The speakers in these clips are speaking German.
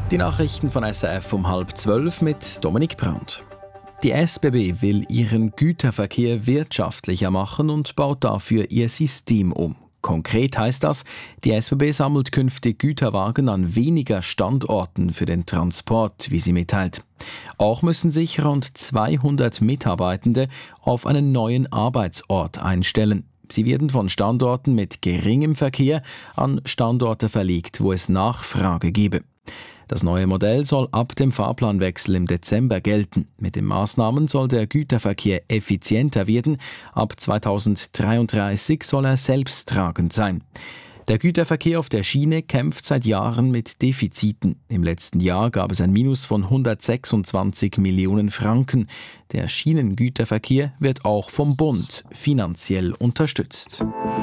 Die Nachrichten von SRF um 11:30 mit Dominik Brandt. Die SBB will ihren Güterverkehr wirtschaftlicher machen und baut dafür ihr System um. Konkret heißt das, die SBB sammelt künftig Güterwagen an weniger Standorten für den Transport, wie sie mitteilt. Auch müssen sich rund 200 Mitarbeitende auf einen neuen Arbeitsort einstellen. Sie werden von Standorten mit geringem Verkehr an Standorte verlegt, wo es Nachfrage gebe. Das neue Modell soll ab dem Fahrplanwechsel im Dezember gelten. Mit den Maßnahmen soll der Güterverkehr effizienter werden. Ab 2033 soll er selbsttragend sein. Der Güterverkehr auf der Schiene kämpft seit Jahren mit Defiziten. Im letzten Jahr gab es ein Minus von 126 Millionen Franken. Der Schienengüterverkehr wird auch vom Bund finanziell unterstützt.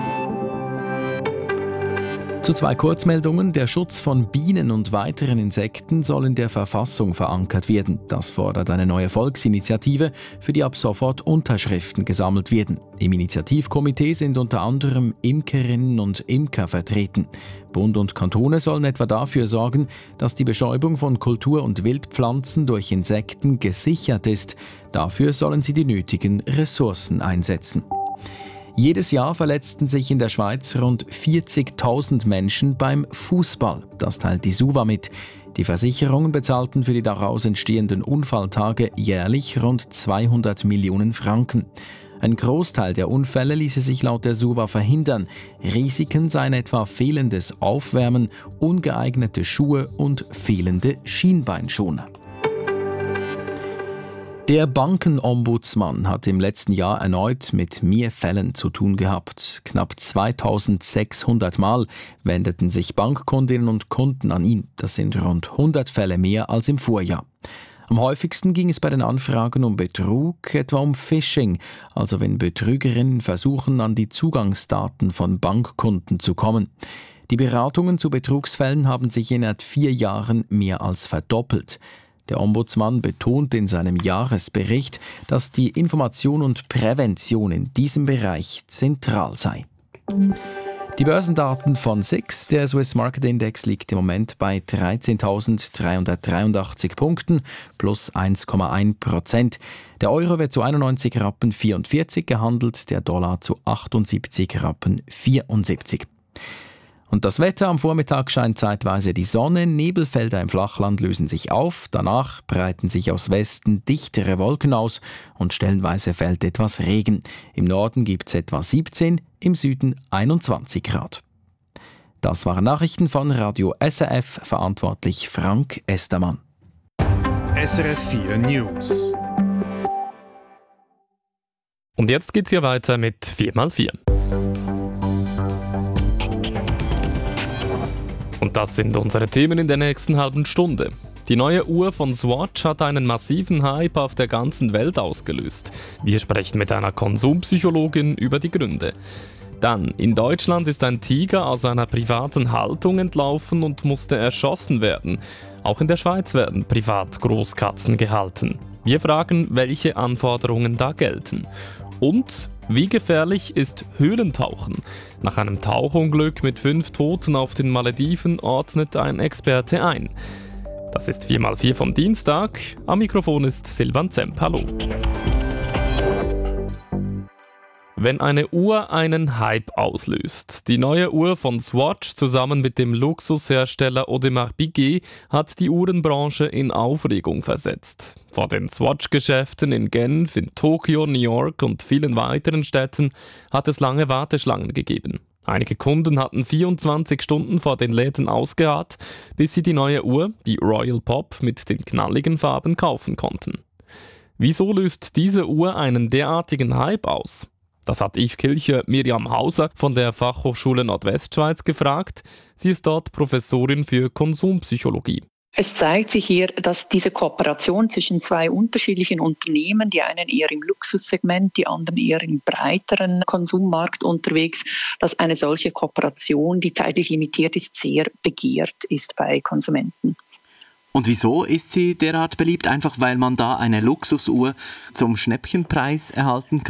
Zu zwei Kurzmeldungen. Der Schutz von Bienen und weiteren Insekten soll in der Verfassung verankert werden. Das fordert eine neue Volksinitiative, für die ab sofort Unterschriften gesammelt werden. Im Initiativkomitee sind unter anderem Imkerinnen und Imker vertreten. Bund und Kantone sollen etwa dafür sorgen, dass die Bestäubung von Kultur- und Wildpflanzen durch Insekten gesichert ist. Dafür sollen sie die nötigen Ressourcen einsetzen. Jedes Jahr verletzten sich in der Schweiz rund 40.000 Menschen beim Fußball. Das teilt die SUVA mit. Die Versicherungen bezahlten für die daraus entstehenden Unfalltage jährlich rund 200 Millionen Franken. Ein Großteil der Unfälle ließe sich laut der SUVA verhindern. Risiken seien etwa fehlendes Aufwärmen, ungeeignete Schuhe und fehlende Schienbeinschoner. Der Bankenombudsmann hat im letzten Jahr erneut mit mehr Fällen zu tun gehabt. Knapp 2600 Mal wendeten sich Bankkundinnen und Kunden an ihn. Das sind rund 100 Fälle mehr als im Vorjahr. Am häufigsten ging es bei den Anfragen um Betrug, etwa um Phishing, also wenn Betrügerinnen versuchen, an die Zugangsdaten von Bankkunden zu kommen. Die Beratungen zu Betrugsfällen haben sich innerhalb 4 Jahren mehr als verdoppelt. Der Ombudsmann betont in seinem Jahresbericht, dass die Information und Prävention in diesem Bereich zentral sei. Die Börsendaten von SIX, der Swiss Market Index, liegt im Moment bei 13.383 Punkten, plus 1,1%. Der Euro wird zu 91,44 Rappen gehandelt, der Dollar zu 78,74 Rappen. Und das Wetter: am Vormittag scheint zeitweise die Sonne, Nebelfelder im Flachland lösen sich auf, danach breiten sich aus Westen dichtere Wolken aus und stellenweise fällt etwas Regen. Im Norden gibt es etwa 17, im Süden 21 Grad. Das waren Nachrichten von Radio SRF, verantwortlich Frank Estermann. SRF 4 News. Und jetzt geht's hier weiter mit 4x4. Und das sind unsere Themen in der nächsten halben Stunde. Die neue Uhr von Swatch hat einen massiven Hype auf der ganzen Welt ausgelöst. Wir sprechen mit einer Konsumpsychologin über die Gründe. Dann, in Deutschland ist ein Tiger aus einer privaten Haltung entlaufen und musste erschossen werden. Auch in der Schweiz werden privat Großkatzen gehalten. Wir fragen, welche Anforderungen da gelten. Und wie gefährlich ist Höhlentauchen? Nach einem Tauchunglück mit 5 Toten auf den Malediven ordnet ein Experte ein. Das ist 4x4 vom Dienstag. Am Mikrofon ist Silvan Zemp. Hallo. Wenn eine Uhr einen Hype auslöst. Die neue Uhr von Swatch zusammen mit dem Luxushersteller Audemars Piguet hat die Uhrenbranche in Aufregung versetzt. Vor den Swatch-Geschäften in Genf, in Tokio, New York und vielen weiteren Städten hat es lange Warteschlangen gegeben. Einige Kunden hatten 24 Stunden vor den Läden ausgeharrt, bis sie die neue Uhr, die Royal Pop mit den knalligen Farben, kaufen konnten. Wieso löst diese Uhr einen derartigen Hype aus? Das hat Yves Kilcher Miriam Hauser von der Fachhochschule Nordwestschweiz gefragt. Sie ist dort Professorin für Konsumpsychologie. Es zeigt sich hier, dass diese Kooperation zwischen 2 unterschiedlichen Unternehmen, die einen eher im Luxussegment, die anderen eher im breiteren Konsummarkt unterwegs, dass eine solche Kooperation, die zeitlich limitiert ist, sehr begehrt ist bei Konsumenten. Und wieso ist sie derart beliebt? Einfach weil man da eine Luxusuhr zum Schnäppchenpreis erhalten kann?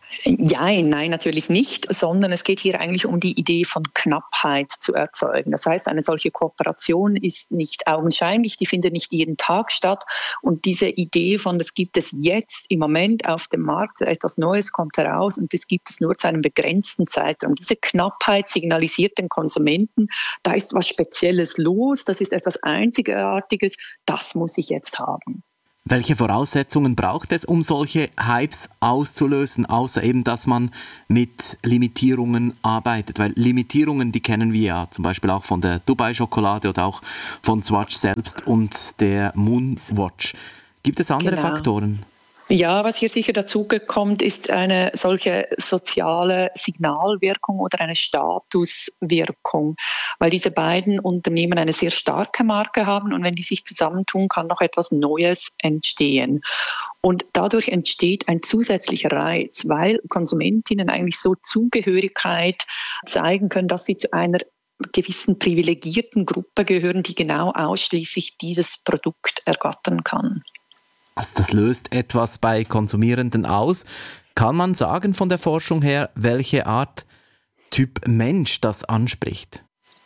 Nein, natürlich nicht, sondern es geht hier eigentlich um die Idee von Knappheit zu erzeugen. Das heißt, eine solche Kooperation ist nicht augenscheinlich, die findet nicht jeden Tag statt. Und diese Idee von, das gibt es jetzt im Moment auf dem Markt, etwas Neues kommt heraus und das gibt es nur zu einem begrenzten Zeitraum. Diese Knappheit signalisiert den Konsumenten, da ist was Spezielles los, das ist etwas Einzigartiges, das muss ich jetzt haben. Welche Voraussetzungen braucht es, um solche Hypes auszulösen, außer eben, dass man mit Limitierungen arbeitet? Weil Limitierungen, die kennen wir ja zum Beispiel auch von der Dubai-Schokolade oder auch von Swatch selbst und der Moonwatch. Gibt es andere Faktoren? Ja, was hier sicher dazu kommt, ist eine solche soziale Signalwirkung oder eine Statuswirkung, weil diese beiden Unternehmen eine sehr starke Marke haben und wenn die sich zusammentun, kann noch etwas Neues entstehen. Und dadurch entsteht ein zusätzlicher Reiz, weil Konsumentinnen eigentlich so Zugehörigkeit zeigen können, dass sie zu einer gewissen privilegierten Gruppe gehören, die genau ausschließlich dieses Produkt ergattern kann. Also das löst etwas bei Konsumierenden aus. Kann man sagen von der Forschung her, welche Art Typ Mensch das anspricht?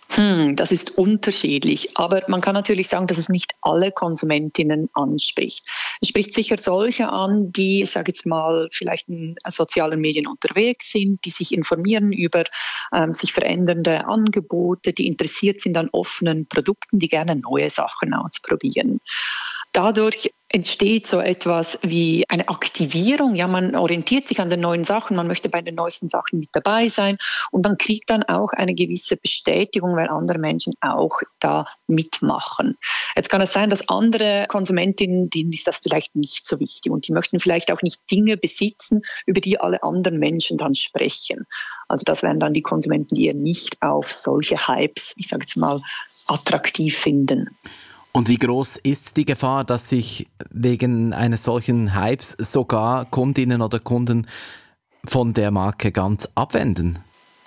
Das ist unterschiedlich, aber man kann natürlich sagen, dass es nicht alle Konsumentinnen anspricht. Es spricht sicher solche an, die, ich sage jetzt mal, vielleicht in sozialen Medien unterwegs sind, die sich informieren über sich verändernde Angebote, die interessiert sind an offenen Produkten, die gerne neue Sachen ausprobieren. Dadurch entsteht so etwas wie eine Aktivierung. Ja, man orientiert sich an den neuen Sachen, man möchte bei den neuesten Sachen mit dabei sein und man kriegt dann auch eine gewisse Bestätigung, weil andere Menschen auch da mitmachen. Jetzt kann es sein, dass andere Konsumentinnen, denen ist das vielleicht nicht so wichtig und die möchten vielleicht auch nicht Dinge besitzen, über die alle anderen Menschen dann sprechen. Also das wären dann die Konsumenten, die eher nicht auf solche Hypes, ich sage jetzt mal, attraktiv finden. Und wie groß ist die Gefahr, dass sich wegen eines solchen Hypes sogar Kundinnen oder Kunden von der Marke ganz abwenden?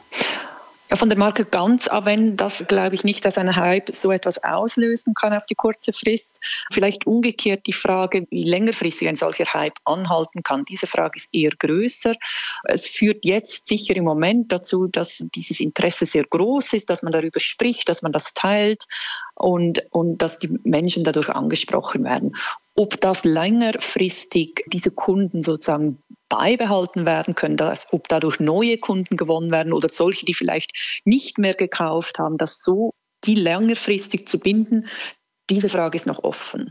Ja, von der Marke ganz abwenden, das glaube ich nicht, dass ein Hype so etwas auslösen kann auf die kurze Frist. Vielleicht umgekehrt die Frage, wie längerfristig ein solcher Hype anhalten kann. Diese Frage ist eher größer. Es führt jetzt sicher im Moment dazu, dass dieses Interesse sehr groß ist, dass man darüber spricht, dass man das teilt und dass die Menschen dadurch angesprochen werden. Ob das längerfristig diese Kunden sozusagen beibehalten werden können, ob dadurch neue Kunden gewonnen werden oder solche, die vielleicht nicht mehr gekauft haben, das so die längerfristig zu binden, diese Frage ist noch offen.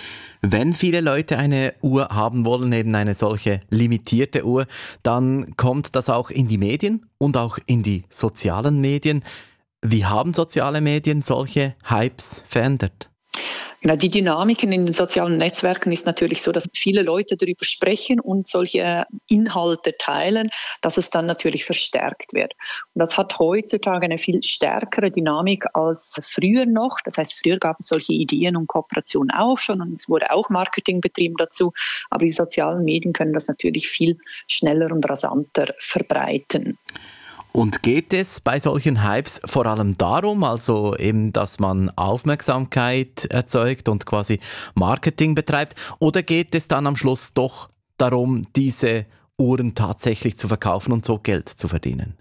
Wenn viele Leute eine Uhr haben wollen, eben eine solche limitierte Uhr, dann kommt das auch in die Medien und auch in die sozialen Medien. Wie haben soziale Medien solche Hypes verändert? Genau, die Dynamiken in den sozialen Netzwerken ist natürlich so, dass viele Leute darüber sprechen und solche Inhalte teilen, dass es dann natürlich verstärkt wird. Und das hat heutzutage eine viel stärkere Dynamik als früher noch. Das heißt, früher gab es solche Ideen und Kooperationen auch schon und es wurde auch Marketing betrieben dazu. Aber die sozialen Medien können das natürlich viel schneller und rasanter verbreiten. Und geht es bei solchen Hypes vor allem darum, also eben, dass man Aufmerksamkeit erzeugt und quasi Marketing betreibt, oder geht es dann am Schluss doch darum, diese Uhren tatsächlich zu verkaufen und so Geld zu verdienen?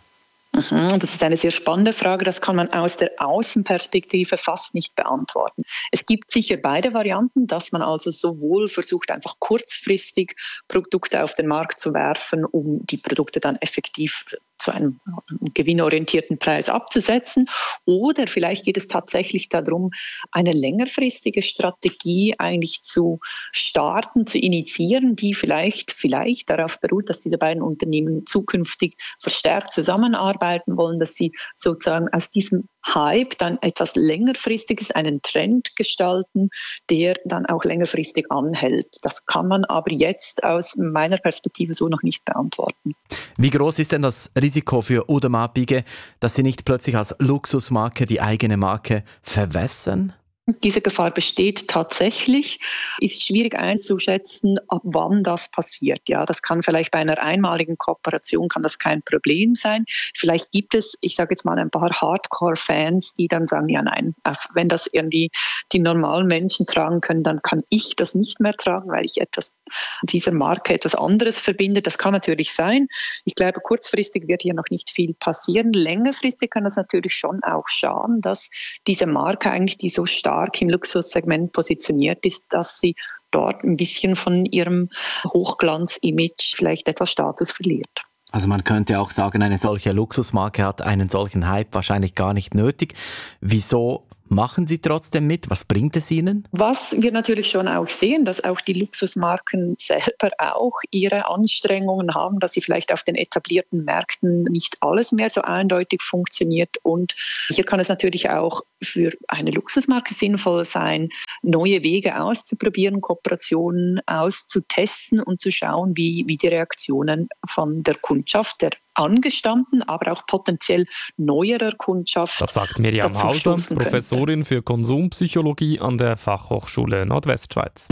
Das ist eine sehr spannende Frage, das kann man aus der Außenperspektive fast nicht beantworten. Es gibt sicher beide Varianten, dass man also sowohl versucht, einfach kurzfristig Produkte auf den Markt zu werfen, um die Produkte dann effektiv zu einem gewinnorientierten Preis abzusetzen. Oder vielleicht geht es tatsächlich darum, eine längerfristige Strategie eigentlich zu starten, zu initiieren, die vielleicht darauf beruht, dass diese beiden Unternehmen zukünftig verstärkt zusammenarbeiten wollen, dass sie sozusagen aus diesem Hype dann etwas längerfristiges, einen Trend gestalten, der dann auch längerfristig anhält. Das kann man aber jetzt aus meiner Perspektive so noch nicht beantworten. Wie groß ist denn das Risiko für Audemars Piguet, dass sie nicht plötzlich als Luxusmarke die eigene Marke verwässern? Diese Gefahr besteht tatsächlich. Ist schwierig einzuschätzen, ab wann das passiert. Ja, das kann vielleicht bei einer einmaligen Kooperation kann das kein Problem sein. Vielleicht gibt es, ich sage jetzt mal, ein paar Hardcore-Fans, die dann sagen, ja nein, wenn das irgendwie die normalen Menschen tragen können, dann kann ich das nicht mehr tragen, weil ich dieser Marke etwas anderes verbinde. Das kann natürlich sein. Ich glaube, kurzfristig wird hier noch nicht viel passieren. Längerfristig kann das natürlich schon auch schaden, dass diese Marke eigentlich, die so stark im Luxussegment positioniert ist, dass sie dort ein bisschen von ihrem Hochglanz-Image vielleicht etwas Status verliert. Also man könnte auch sagen, eine solche Luxusmarke hat einen solchen Hype wahrscheinlich gar nicht nötig. Wieso machen Sie trotzdem mit? Was bringt es Ihnen? Was wir natürlich schon auch sehen, dass auch die Luxusmarken selber auch ihre Anstrengungen haben, dass sie vielleicht auf den etablierten Märkten nicht alles mehr so eindeutig funktioniert. Und hier kann es natürlich auch für eine Luxusmarke sinnvoll sein, neue Wege auszuprobieren, Kooperationen auszutesten und zu schauen, wie die Reaktionen von der Kundschaft, der angestammten, aber auch potenziell neuerer Kundschaft. Das sagt Miriam Hauser, Professorin für Konsumpsychologie an der Fachhochschule Nordwestschweiz.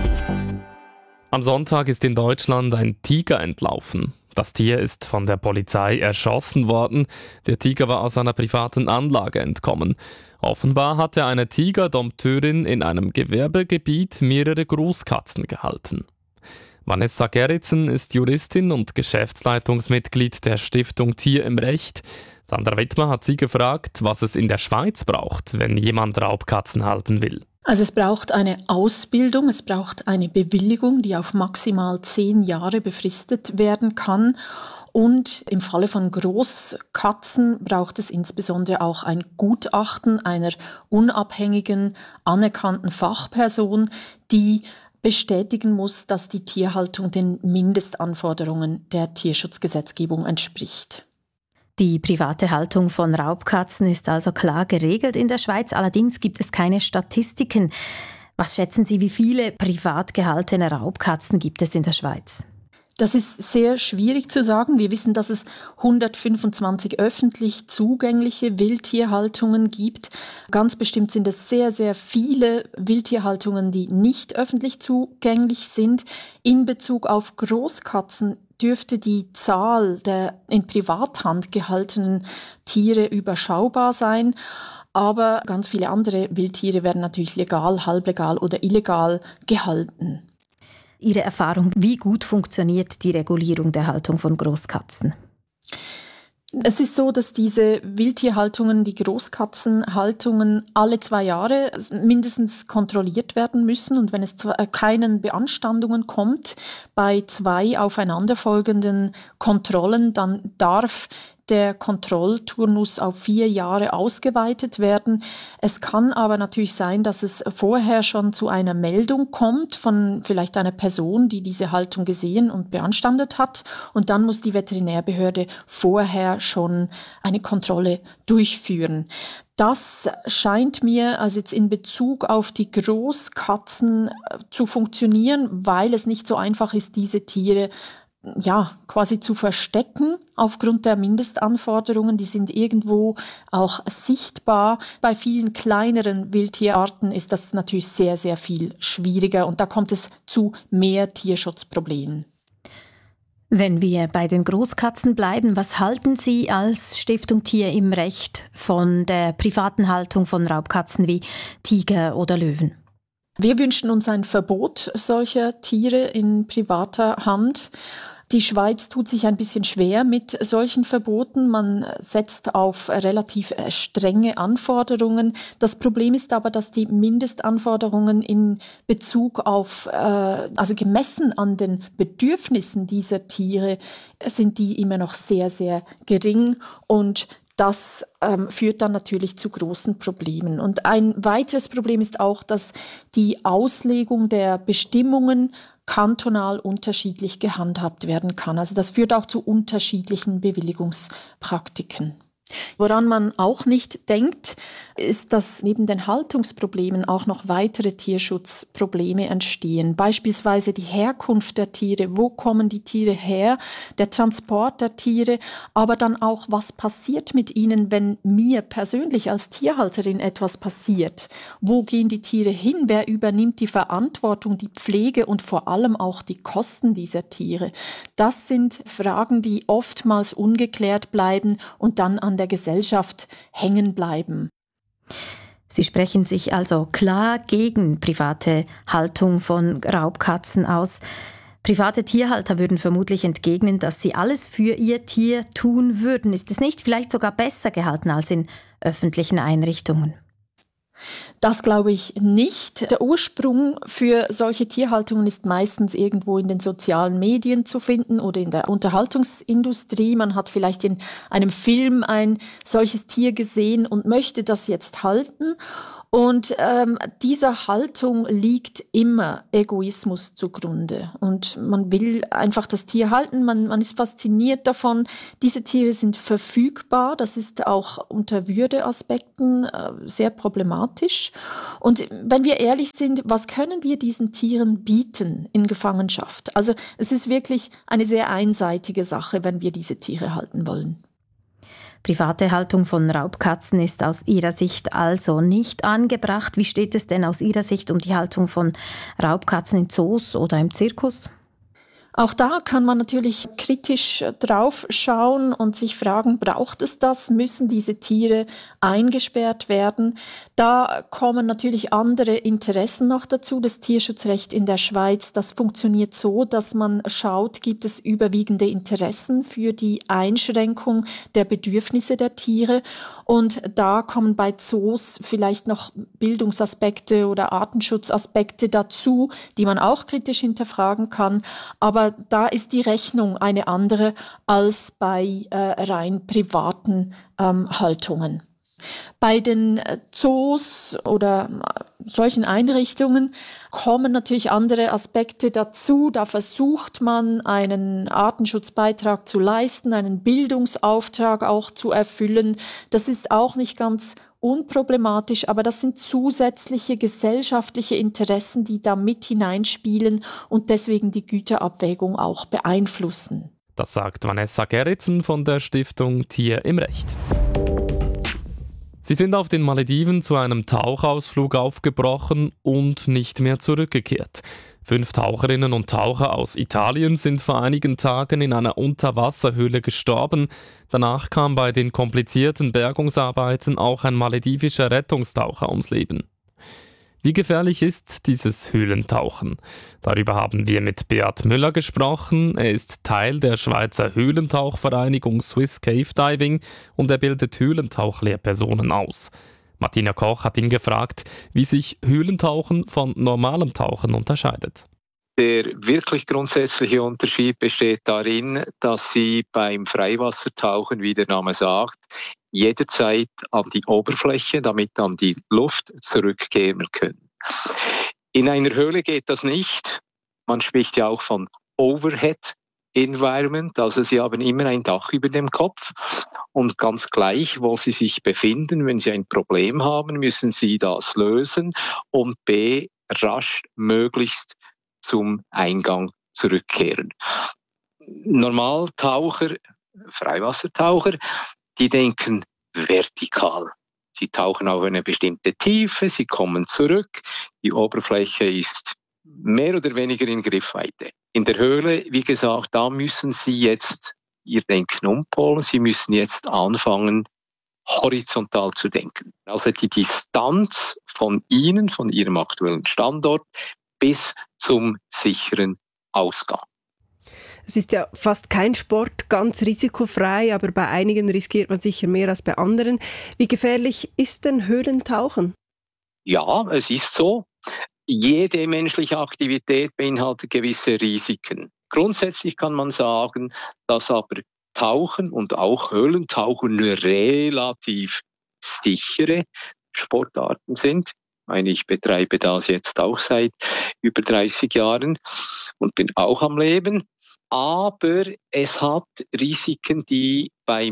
Am Sonntag ist in Deutschland ein Tiger entlaufen. Das Tier ist von der Polizei erschossen worden. Der Tiger war aus einer privaten Anlage entkommen. Offenbar hatte eine Tigerdompteurin in einem Gewerbegebiet mehrere Großkatzen gehalten. Vanessa Gerritsen ist Juristin und Geschäftsleitungsmitglied der Stiftung Tier im Recht. Sandra Wittmer hat sie gefragt, was es in der Schweiz braucht, wenn jemand Raubkatzen halten will. Also es braucht eine Ausbildung, es braucht eine Bewilligung, die auf maximal 10 Jahre befristet werden kann. Und im Falle von Großkatzen braucht es insbesondere auch ein Gutachten einer unabhängigen, anerkannten Fachperson, die bestätigen muss, dass die Tierhaltung den Mindestanforderungen der Tierschutzgesetzgebung entspricht. Die private Haltung von Raubkatzen ist also klar geregelt in der Schweiz, allerdings gibt es keine Statistiken. Was schätzen Sie, wie viele privat gehaltene Raubkatzen gibt es in der Schweiz? Das ist sehr schwierig zu sagen. Wir wissen, dass es 125 öffentlich zugängliche Wildtierhaltungen gibt. Ganz bestimmt sind es sehr, sehr viele Wildtierhaltungen, die nicht öffentlich zugänglich sind. In Bezug auf Großkatzen dürfte die Zahl der in Privathand gehaltenen Tiere überschaubar sein. Aber ganz viele andere Wildtiere werden natürlich legal, halblegal oder illegal gehalten. Ihre Erfahrung, wie gut funktioniert die Regulierung der Haltung von Großkatzen? Es ist so, dass diese Wildtierhaltungen, die Großkatzenhaltungen alle 2 Jahre mindestens kontrolliert werden müssen. Und wenn es zu keinen Beanstandungen kommt bei 2 aufeinanderfolgenden Kontrollen, dann darf der Kontrollturnus auf 4 Jahre ausgeweitet werden. Es kann aber natürlich sein, dass es vorher schon zu einer Meldung kommt von vielleicht einer Person, die diese Haltung gesehen und beanstandet hat. Und dann muss die Veterinärbehörde vorher schon eine Kontrolle durchführen. Das scheint mir also jetzt in Bezug auf die Großkatzen zu funktionieren, weil es nicht so einfach ist, diese Tiere quasi zu verstecken aufgrund der Mindestanforderungen. Die sind irgendwo auch sichtbar. Bei vielen kleineren Wildtierarten ist das natürlich sehr, sehr viel schwieriger und da kommt es zu mehr Tierschutzproblemen. Wenn wir bei den Großkatzen bleiben, was halten Sie als Stiftung Tier im Recht von der privaten Haltung von Raubkatzen wie Tiger oder Löwen? Wir wünschen uns ein Verbot solcher Tiere in privater Hand. Die Schweiz tut sich ein bisschen schwer mit solchen Verboten. Man setzt auf relativ strenge Anforderungen. Das Problem ist aber, dass die Mindestanforderungen in Bezug auf, also gemessen an den Bedürfnissen dieser Tiere, sind die immer noch sehr, sehr gering und das führt dann natürlich zu großen Problemen. Und ein weiteres Problem ist auch, dass die Auslegung der Bestimmungen kantonal unterschiedlich gehandhabt werden kann. Also das führt auch zu unterschiedlichen Bewilligungspraktiken. Woran man auch nicht denkt, ist, dass neben den Haltungsproblemen auch noch weitere Tierschutzprobleme entstehen. Beispielsweise die Herkunft der Tiere, wo kommen die Tiere her, der Transport der Tiere, aber dann auch, was passiert mit ihnen, wenn mir persönlich als Tierhalterin etwas passiert. Wo gehen die Tiere hin, wer übernimmt die Verantwortung, die Pflege und vor allem auch die Kosten dieser Tiere. Das sind Fragen, die oftmals ungeklärt bleiben und dann an der Gesellschaft hängen bleiben. Sie sprechen sich also klar gegen private Haltung von Raubkatzen aus. Private Tierhalter würden vermutlich entgegnen, dass sie alles für ihr Tier tun würden. Ist es nicht vielleicht sogar besser gehalten als in öffentlichen Einrichtungen? Das glaube ich nicht. Der Ursprung für solche Tierhaltungen ist meistens irgendwo in den sozialen Medien zu finden oder in der Unterhaltungsindustrie. Man hat vielleicht in einem Film ein solches Tier gesehen und möchte das jetzt halten. Und dieser Haltung liegt immer Egoismus zugrunde. Und man will einfach das Tier halten, man ist fasziniert davon. Diese Tiere sind verfügbar, das ist auch unter Würdeaspekten sehr problematisch. Und wenn wir ehrlich sind, was können wir diesen Tieren bieten in Gefangenschaft? Also es ist wirklich eine sehr einseitige Sache, wenn wir diese Tiere halten wollen. Private Haltung von Raubkatzen ist aus Ihrer Sicht also nicht angebracht. Wie steht es denn aus Ihrer Sicht um die Haltung von Raubkatzen in Zoos oder im Zirkus? Auch da kann man natürlich kritisch drauf schauen und sich fragen, braucht es das? Müssen diese Tiere eingesperrt werden? Da kommen natürlich andere Interessen noch dazu. Das Tierschutzrecht in der Schweiz, das funktioniert so, dass man schaut, gibt es überwiegende Interessen für die Einschränkung der Bedürfnisse der Tiere. Und da kommen bei Zoos vielleicht noch Bildungsaspekte oder Artenschutzaspekte dazu, die man auch kritisch hinterfragen kann. Aber da ist die Rechnung eine andere als bei rein privaten Haltungen. Bei den Zoos oder solchen Einrichtungen kommen natürlich andere Aspekte dazu. Da versucht man, einen Artenschutzbeitrag zu leisten, einen Bildungsauftrag auch zu erfüllen. Das ist auch nicht ganz unproblematisch, aber das sind zusätzliche gesellschaftliche Interessen, die da mit hineinspielen und deswegen die Güterabwägung auch beeinflussen. Das sagt Vanessa Gerritsen von der Stiftung Tier im Recht. Sie sind auf den Malediven zu einem Tauchausflug aufgebrochen und nicht mehr zurückgekehrt. 5 Taucherinnen und Taucher aus Italien sind vor einigen Tagen in einer Unterwasserhöhle gestorben. Danach kam bei den komplizierten Bergungsarbeiten auch ein maledivischer Rettungstaucher ums Leben. Wie gefährlich ist dieses Höhlentauchen? Darüber haben wir mit Beat Müller gesprochen. Er ist Teil der Schweizer Höhlentauchvereinigung Swiss Cave Diving und er bildet Höhlentauchlehrpersonen aus. Martina Koch hat ihn gefragt, wie sich Höhlentauchen von normalem Tauchen unterscheidet. Der wirklich grundsätzliche Unterschied besteht darin, dass Sie beim Freiwassertauchen, wie der Name sagt, jederzeit an die Oberfläche, damit an die Luft zurückkehren können. In einer Höhle geht das nicht. Man spricht ja auch von Overhead Environment, also Sie haben immer ein Dach über dem Kopf und ganz gleich, wo Sie sich befinden, wenn Sie ein Problem haben, müssen Sie das lösen und rasch möglichst zum Eingang zurückkehren. Normaltaucher, Freiwassertaucher, die denken vertikal. Sie tauchen auf eine bestimmte Tiefe, sie kommen zurück, die Oberfläche ist mehr oder weniger in Griffweite. In der Höhle, wie gesagt, da müssen Sie jetzt Ihr Denken umpolen, Sie müssen jetzt anfangen, horizontal zu denken. Also die Distanz von Ihnen, von Ihrem aktuellen Standort, bis zum sicheren Ausgang. Es ist ja fast kein Sport, ganz risikofrei, aber bei einigen riskiert man sicher mehr als bei anderen. Wie gefährlich ist denn Höhlentauchen? Ja, es ist so. Jede menschliche Aktivität beinhaltet gewisse Risiken. Grundsätzlich kann man sagen, dass aber Tauchen und auch Höhlentauchen relativ sichere Sportarten sind. Ich betreibe das jetzt auch seit über 30 Jahren und bin auch am Leben. Aber es hat Risiken, die beim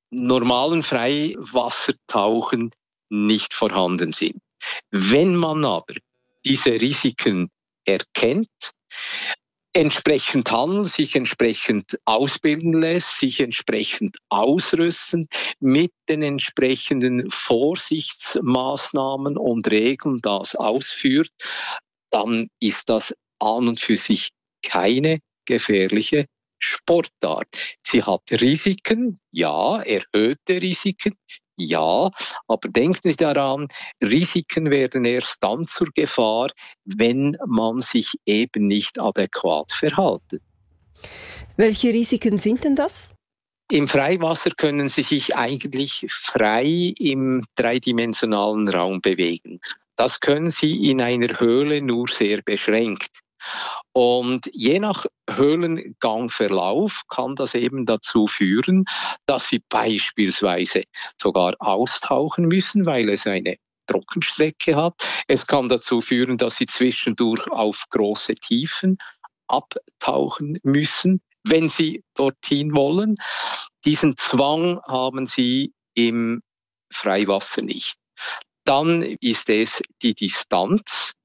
normalen Freiwassertauchen nicht vorhanden sind. Wenn man aber diese Risiken erkennt, entsprechend handelt, sich entsprechend ausbilden lässt, sich entsprechend ausrüsten, mit den entsprechenden Vorsichtsmaßnahmen und Regeln das ausführt, dann ist das an und für sich keine gefährliche Sportart. Sie hat Risiken, ja, erhöhte Risiken, ja, aber denken Sie daran, Risiken werden erst dann zur Gefahr, wenn man sich eben nicht adäquat verhält. Welche Risiken sind denn das? Im Freiwasser können Sie sich eigentlich frei im dreidimensionalen Raum bewegen. Das können Sie in einer Höhle nur sehr beschränkt. Und je nach Höhlengangverlauf kann das eben dazu führen, dass Sie beispielsweise sogar austauchen müssen, weil es eine Trockenstrecke hat. Es kann dazu führen, dass Sie zwischendurch auf große Tiefen abtauchen müssen, wenn Sie dorthin wollen. Diesen Zwang haben Sie im Freiwasser nicht. Dann ist es die Distanz.